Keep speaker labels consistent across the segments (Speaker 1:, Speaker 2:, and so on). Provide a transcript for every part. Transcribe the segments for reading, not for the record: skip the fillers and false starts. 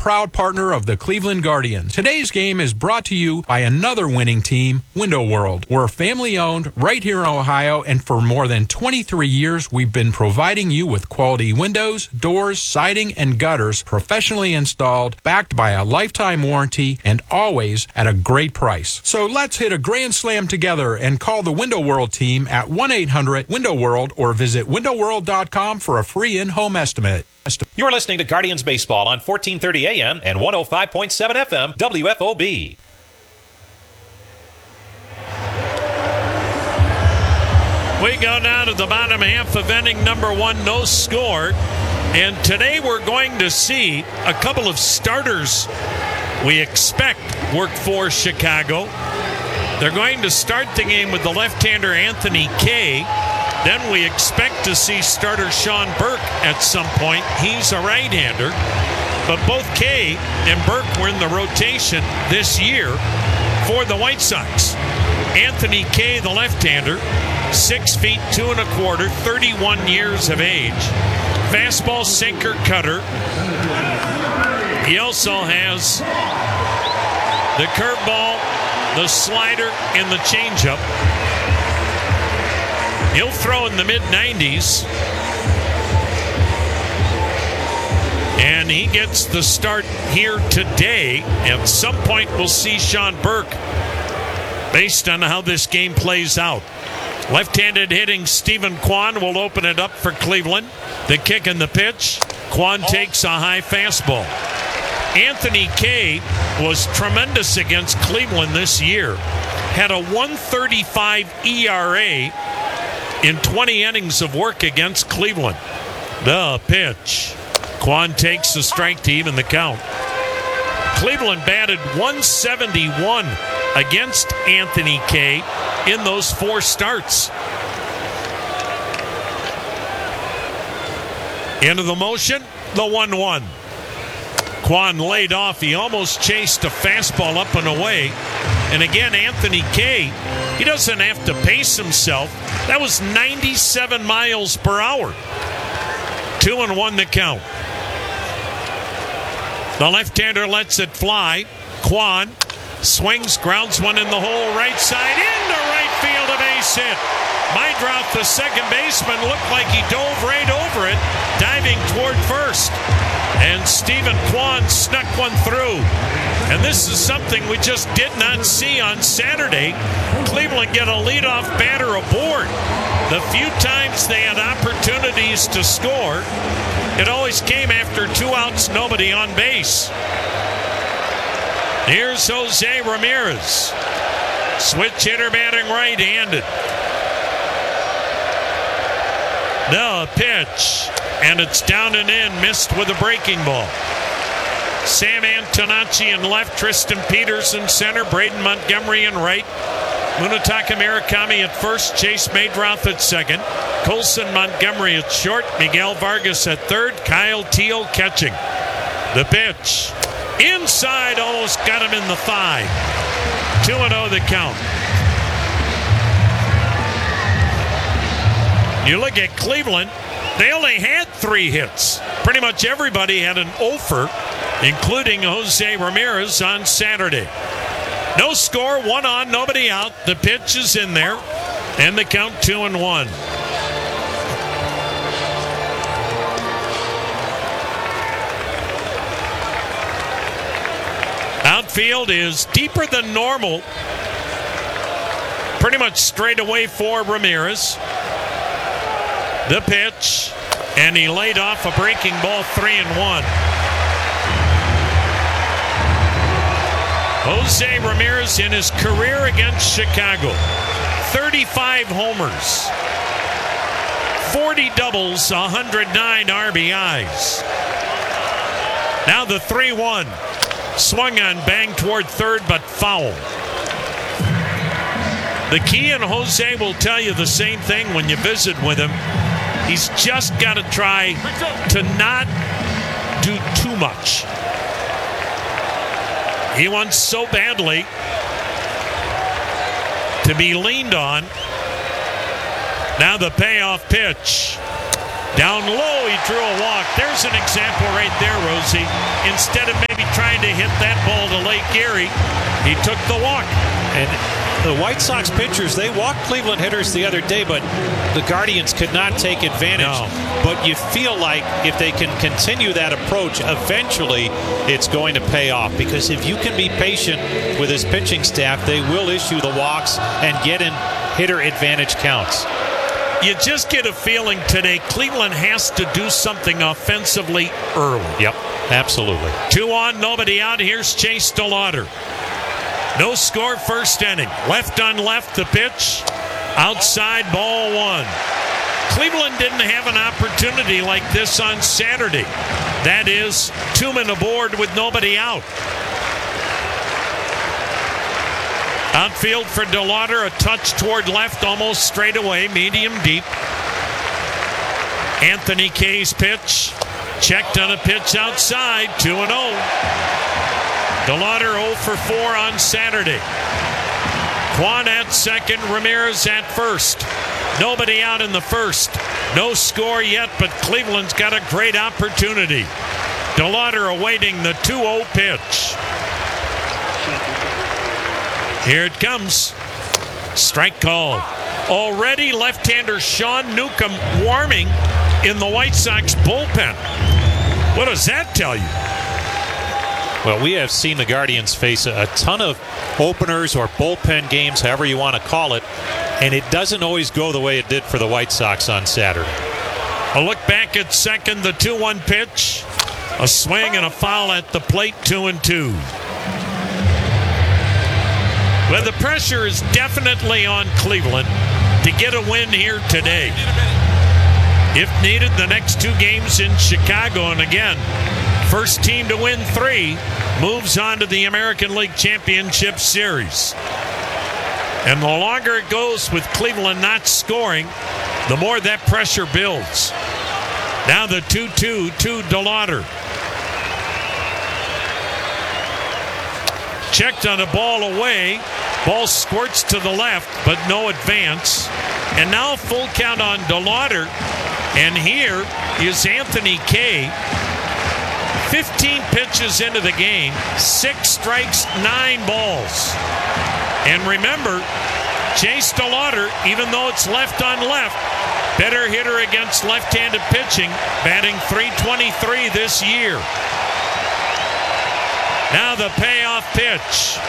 Speaker 1: proud partner of the Cleveland Guardians. Today's game is brought to you by another winning team, Window World. We're family-owned right here in Ohio, and for more than 23 years, we've been providing you with quality windows, doors, siding, and gutters professionally installed, backed by a lifetime warranty, and always at a great price. So let's hit a grand slam together and call the Window World team at 1-800-WINDOW-WORLD or visit windowworld.com for a free in-home estimate.
Speaker 2: You're listening to Guardians Baseball on 1430 AM and 105.7 FM WFOB.
Speaker 3: We go down to the bottom half of inning number one, no score. And today we're going to see a couple of starters we expect work for Chicago. They're going to start the game with the left-hander Anthony Kay. Then we expect to see starter Sean Burke at some point. He's a right-hander. But both Kay and Burke were in the rotation this year for the White Sox. Anthony Kay, the left-hander, 6 feet 2 1/4, 31 years of age. Fastball, sinker, cutter. He also has the curveball, the slider, and the changeup. He'll throw in the mid-90s. And he gets the start here today. At some point, we'll see Sean Burke based on how this game plays out. Left-handed hitting Stephen Kwan will open it up for Cleveland. The kick and the pitch. Kwan takes a high fastball. Anthony Kay was tremendous against Cleveland this year. Had a 1.35 ERA in 20 innings of work against Cleveland. The pitch. Kwan takes the strike to even the count. Cleveland batted 171 against Anthony Kay in those 4 starts. Into the motion, the 1-1. Kwan laid off. He almost chased a fastball up and away. And again, Anthony Kay, he doesn't have to pace himself. That was 97 miles per hour. 2-1 the count. The left-hander lets it fly. Kwan swings, grounds one in the hole, right side, into right field, a base hit. Meidroth, the second baseman, looked like he dove right over it, diving toward first. And Stephen Kwan snuck one through. And this is something we just did not see on Saturday. Cleveland get a leadoff batter aboard. The few times they had opportunities to score, it always came after 2 outs, nobody on base. Here's Jose Ramirez. Switch hitter batting right-handed. The pitch. And it's down and in, missed with a breaking ball. Sam Antonacci in left, Tristan Peterson center, Braden Montgomery in right, Munetaka Murakami at first, Chase Meidroth at second, Colson Montgomery at short, Miguel Vargas at third, Kyle Teal catching. The pitch. Inside, almost got him in the thigh. 2-0 the count. You look at Cleveland, they only had 3 hits. Pretty much everybody had an offer, including Jose Ramirez on Saturday. No score, 1 on, nobody out. The pitch is in there, and the count 2-1. Outfield is deeper than normal. Pretty much straight away for Ramirez. The pitch, and he laid off a breaking ball, 3-1. Jose Ramirez in his career against Chicago, 35 homers, 40 doubles, 109 RBIs. Now the 3-1. Swung on, bang toward third, but foul. The key, and Jose will tell you the same thing when you visit with him, he's just got to try to not do too much. He wants so badly to be leaned on. Now the payoff pitch. Down low, he drew a walk. There's an example right there, Rosie. Instead of maybe trying to hit that ball to Lake Erie, he took the walk.
Speaker 2: And the White Sox pitchers, they walked Cleveland hitters the other day, but the Guardians could not take advantage.
Speaker 3: No.
Speaker 2: But you feel like if they can continue that approach, eventually it's going to pay off. Because if you can be patient with his pitching staff, they will issue the walks and get in hitter advantage counts.
Speaker 3: You just get a feeling today Cleveland has to do something offensively early.
Speaker 2: Yep, absolutely.
Speaker 3: 2 on, nobody out. Here's Chase DeLauder. No score, first inning. Left on left, the pitch. Outside, ball 1. Cleveland didn't have an opportunity like this on Saturday. That is, 2 men aboard with nobody out. Outfield for DeLauder, a touch toward left, almost straight away, medium deep. Anthony Kay's pitch, checked on a pitch outside, 2-0. DeLauder 0 for 4 on Saturday. Quan at second, Ramirez at first. Nobody out in the first. No score yet, but Cleveland's got a great opportunity. DeLauder awaiting the 2-0 pitch. Here it comes. Strike call. Already left-hander Sean Newcomb warming in the White Sox bullpen. What does that tell you?
Speaker 2: Well, we have seen the Guardians face a ton of openers or bullpen games, however you want to call it, and it doesn't always go the way it did for the White Sox on Saturday.
Speaker 3: A look back at second, the 2-1 pitch. A swing and a foul at the plate, 2-2. Well, the pressure is definitely on Cleveland to get a win here today. If needed, the next 2 games in Chicago, and again, first team to win 3 moves on to the American League Championship Series. And the longer it goes with Cleveland not scoring, the more that pressure builds. Now the 2-2 to DeLauder. Checked on a ball away. Ball squirts to the left, but no advance. And now full count on DeLauder. And here is Anthony Kay. 15 pitches into the game, 6 strikes, 9 balls. And remember, Chase DeLauder, even though it's left on left, better hitter against left-handed pitching, batting .323 this year. Now the payoff pitch.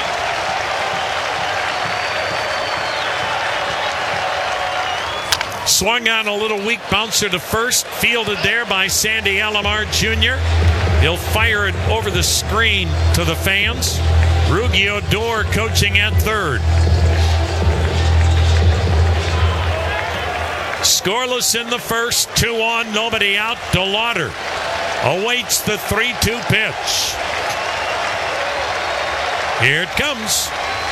Speaker 3: Swung on a little weak bouncer to first, fielded there by Sandy Alomar Jr. He'll fire it over the screen to the fans. Rugi Odor coaching at third. Scoreless in the first, 2 on, nobody out. DeLauder awaits the 3-2 pitch. Here it comes.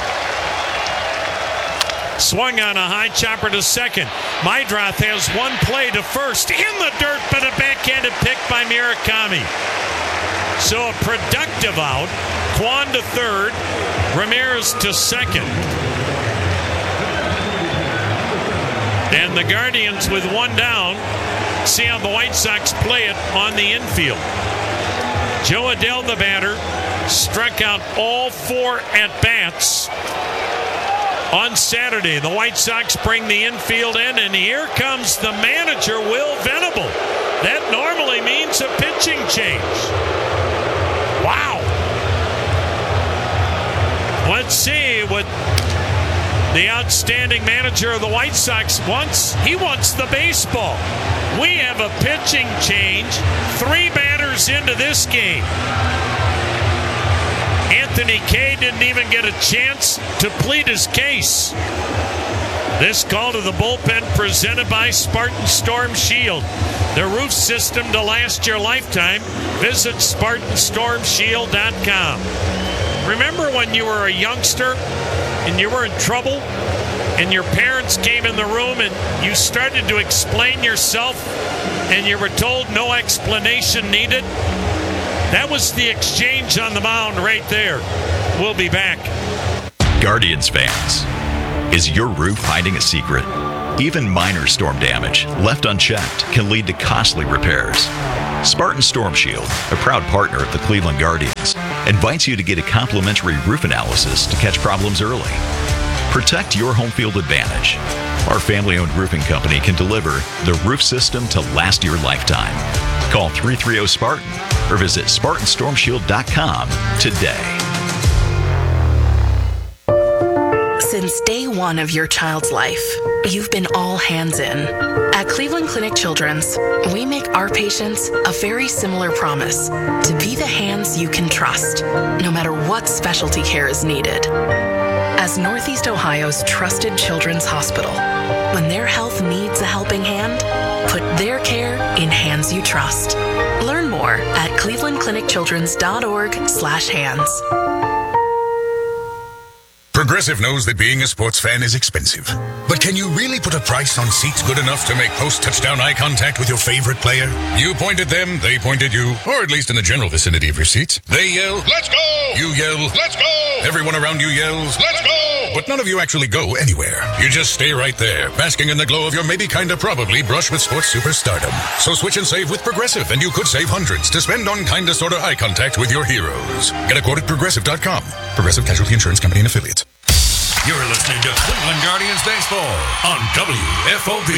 Speaker 3: Swung on a high chopper to second. Meidroth has one play to first. In the dirt, but a backhanded pick by Murakami. So a productive out. Quan to third. Ramirez to second. And the Guardians with 1 down. See how the White Sox play it on the infield. Joe Adell, the batter, struck out all 4 at-bats. On Saturday, the White Sox bring the infield in, and here comes the manager, Will Venable. That normally means a pitching change. Wow. Let's see what the outstanding manager of the White Sox wants. He wants the baseball. We have a pitching change. 3 batters into this game. Anthony Kay didn't even get a chance to plead his case. This call to the bullpen presented by Spartan Storm Shield. The roof system to last your lifetime. Visit SpartanStormShield.com. Remember when you were a youngster and you were in trouble and your parents came in the room and you started to explain yourself and you were told no explanation needed? That was the exchange on the mound right there. We'll be back.
Speaker 4: Guardians fans, is your roof hiding a secret? Even minor storm damage, left unchecked, can lead to costly repairs. Spartan Storm Shield, a proud partner of the Cleveland Guardians, invites you to get a complimentary roof analysis to catch problems early. Protect your home field advantage. Our family-owned roofing company can deliver the roof system to last your lifetime. Call 330-SPARTAN or visit SpartanStormShield.com today.
Speaker 5: Since day one of your child's life, you've been all hands in. At Cleveland Clinic Children's, we make our patients a very similar promise to be the hands you can trust, no matter what specialty care is needed. As Northeast Ohio's trusted children's hospital, when their health needs a helping hand, put their care in hands you trust. Learn more at clevelandclinicchildrens.org/hands.
Speaker 6: Progressive knows that being a sports fan is expensive. But can you really put a price on seats good enough to make post-touchdown eye contact with your favorite player? You point at them, they point at you, or at least in the general vicinity of your seats. They yell, "Let's go!" You yell, "Let's go!" Everyone around you yells, "Let's go!" But none of you actually go anywhere. You just stay right there, basking in the glow of your maybe kinda probably brush with sports superstardom. So switch and save with Progressive, and you could save hundreds to spend on kinda sorta eye contact with your heroes. Get a quote at Progressive.com. Progressive Casualty Insurance Company and Affiliates.
Speaker 7: You're listening to Cleveland Guardians Baseball on WFOV.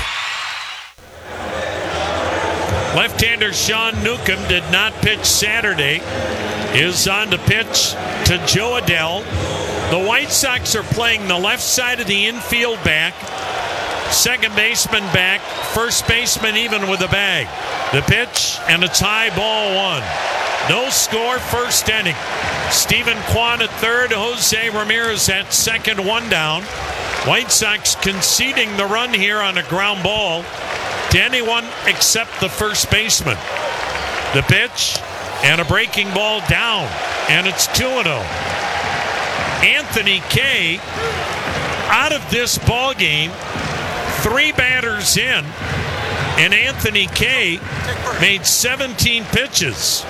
Speaker 3: Left-hander Sean Newcomb did not pitch Saturday. Is on to pitch to Joe Adell. The White Sox are playing the left side of the infield back. Second baseman back. First baseman even with a bag. The pitch, and it's high, ball one. No score, first inning. Stephen Kwan at third, Jose Ramirez at second, one down. White Sox conceding the run here on a ground ball to anyone except the first baseman. The pitch, and a breaking ball down, and it's 2-0. Anthony Kay out of this ball game, 3 batters in, and Anthony Kay made 17 pitches.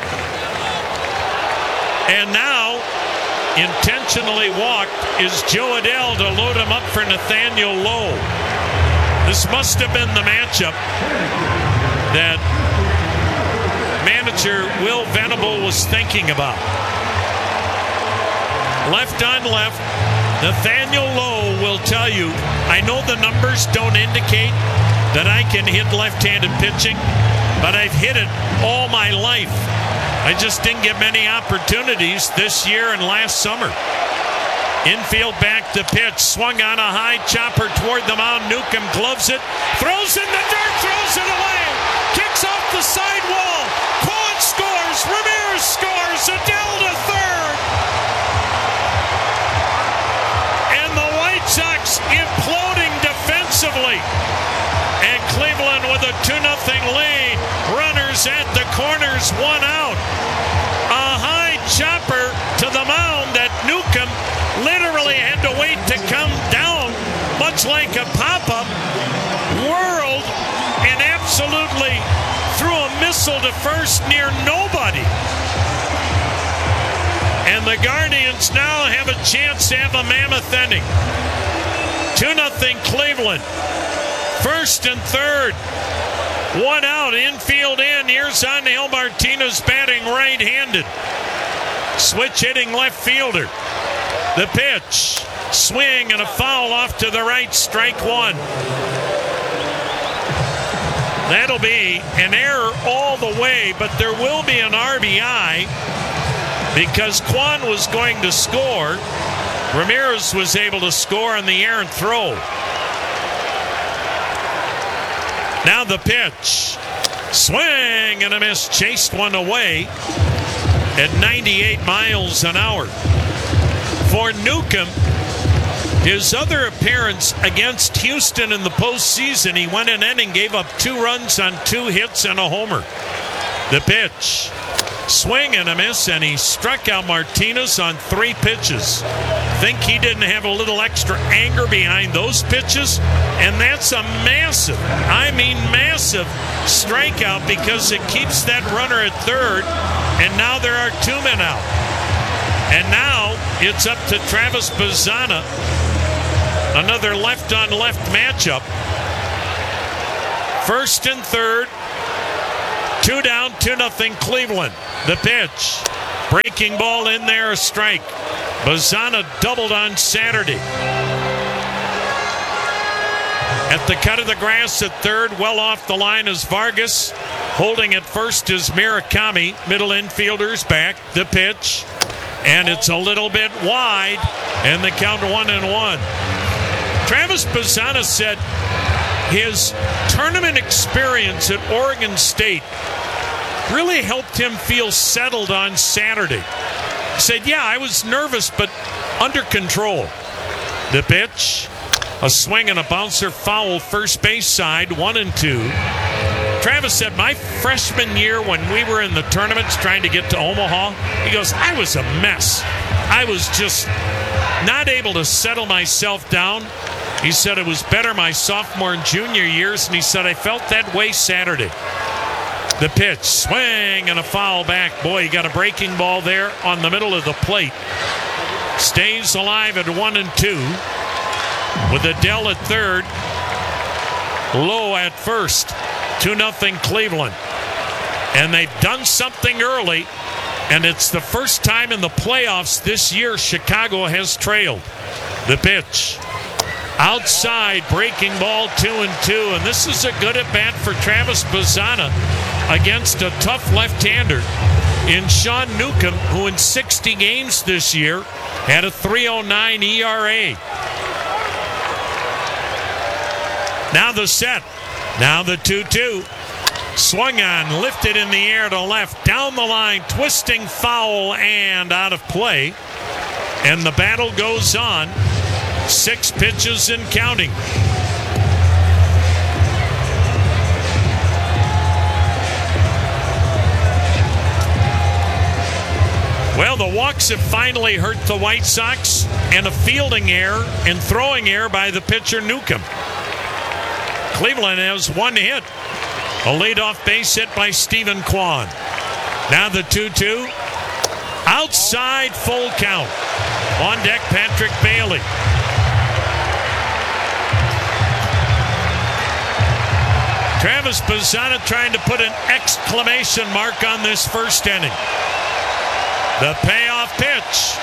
Speaker 3: And now, intentionally walked is Joe Adell to load him up for Nathaniel Lowe. This must have been the matchup that manager Will Venable was thinking about. Left on left, Nathaniel Lowe will tell you, I know the numbers don't indicate that I can hit left-handed pitching, but I've hit it all my life. I just didn't get many opportunities this year and last summer. Infield back to pitch, swung on a high chopper toward the mound. Newcomb gloves it, throws in the dirt, throws it away, kicks off the side wall. Kwan scores, Ramirez scores, Adell to third. And the White Sox imploding defensively. And Cleveland with a 2-0 lead. Runners at the corners, one out. A high chopper to the mound that Newcomb literally had to wait to come down, much like a pop-up, whirled and absolutely threw a missile to first near nobody. And the Guardians now have a chance to have a mammoth inning. 2-0 Cleveland. First and third. One out, infield in. Here's Angel Martinez batting right-handed. Switch hitting left fielder. The pitch, swing, and a foul off to the right, strike one. That'll be an error all the way, but there will be an RBI because Kwan was going to score. Ramirez was able to score on the errant throw. Now the pitch, swing and a miss, chased one away at 98 miles an hour. For Newcomb, his other appearance against Houston in the postseason, he went an inning, gave up 2 runs on 2 hits and a homer. The pitch, swing and a miss, and he struck out Martinez on 3 pitches. Think he didn't have a little extra anger behind those pitches? And that's a massive, I mean massive, strikeout because it keeps that runner at third, and now there are 2 men out. And now it's up to Travis Bazzana Another left-on-left matchup. First and third. 2 down, 2-0 Cleveland. The pitch. Breaking ball in there, a strike. Bazana doubled on Saturday. At the cut of the grass at third, well off the line is Vargas. Holding at first is Murakami. Middle infielders back. The pitch. And it's a little bit wide. And the count 1-1. Travis Bazana said his tournament experience at Oregon State really helped him feel settled on Saturday. He said, yeah, I was nervous, but under control. The pitch. A swing and a bouncer foul first base side, 1-2. Travis said, my freshman year when we were in the tournaments trying to get to Omaha, he goes, I was a mess. I was just not able to settle myself down. He said it was better my sophomore and junior years, and he said I felt that way Saturday. The pitch, swing and a foul back. Boy, he got a breaking ball there on the middle of the plate. Stays alive at 1-2. With Adele at third, Lowe at first. 2-0 Cleveland. And they've done something early, and it's the first time in the playoffs this year Chicago has trailed. The pitch. Outside, breaking ball, 2-2. And this is a good at-bat for Travis Bazana against a tough left-hander in Sean Newcomb, who in 60 games this year had a 3.09 ERA. Now the set. Now the 2-2. Swung on, lifted in the air to left, down the line, twisting foul and out of play. And the battle goes on. 6 pitches and counting. Well, the walks have finally hurt the White Sox, and a fielding error and throwing error by the pitcher Newcomb. Cleveland has 1 hit. A leadoff base hit by Stephen Kwan. Now the 2-2. Outside, full count. On deck, Patrick Bailey. Travis Bazana trying to put an exclamation mark on this first inning. The payoff pitch.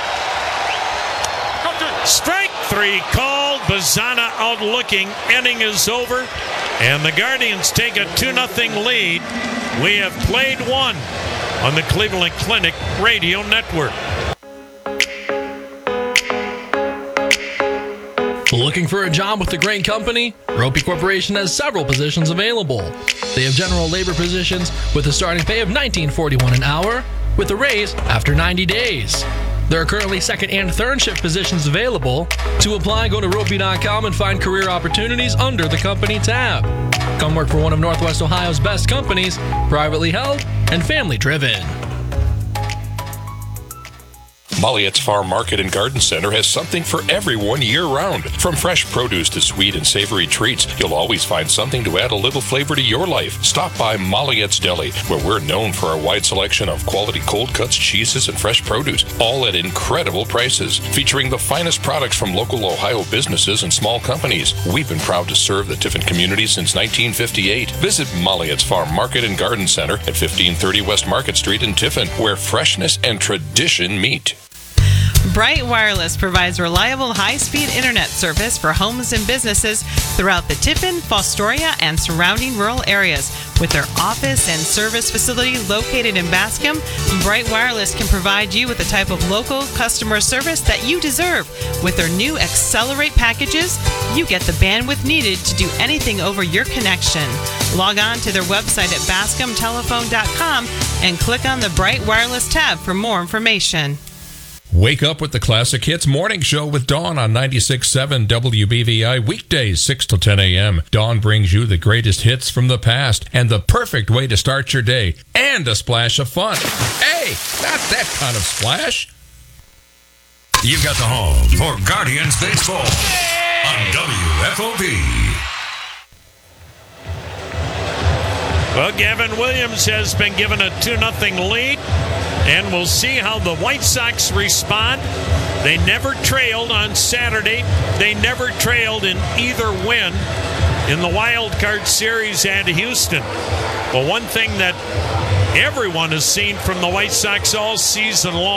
Speaker 3: Strike 3 called. Bazana out looking. Inning is over. And the Guardians take a 2-0 lead. We have played one on the Cleveland Clinic Radio Network.
Speaker 8: Looking for a job with a great company? Ropey Corporation has several positions available. They have general labor positions with a starting pay of $19.41 an hour with a raise after 90 days. There are currently second and third shift positions available. To apply, go to ropey.com and find career opportunities under the company tab. Come work for one of Northwest Ohio's best companies, privately held and family driven.
Speaker 9: Molliette's Farm Market and Garden Center has something for everyone year-round. From fresh produce to sweet and savory treats, you'll always find something to add a little flavor to your life. Stop by Molliette's Deli, where we're known for our wide selection of quality cold cuts, cheeses, and fresh produce, all at incredible prices. Featuring the finest products from local Ohio businesses and small companies. We've been proud to serve the Tiffin community since 1958. Visit Molliette's Farm Market and Garden Center at 1530 West Market Street in Tiffin, where freshness and tradition meet.
Speaker 10: Bright Wireless provides reliable high-speed internet service for homes and businesses throughout the Tiffin, Fostoria, and surrounding rural areas. With their office and service facility located in Bascom, Bright Wireless can provide you with the type of local customer service that you deserve. With their new Accelerate packages, you get the bandwidth needed to do anything over your connection. Log on to their website at bascomtelephone.com and click on the Bright Wireless tab for more information.
Speaker 9: Wake up with the Classic Hits Morning Show with Dawn on 96.7 WBVI, weekdays 6 to 10 a.m. Dawn brings you the greatest hits from the past and the perfect way to start your day, and a splash of fun. Hey, not that kind of splash.
Speaker 7: You've got the home for Guardians Baseball on WFOB.
Speaker 3: Well, Gavin Williams has been given a 2-0 lead. And we'll see how the White Sox respond. They never trailed on Saturday. They never trailed in either win in the Wild Card Series at Houston. Well, one thing that everyone has seen from the White Sox all season long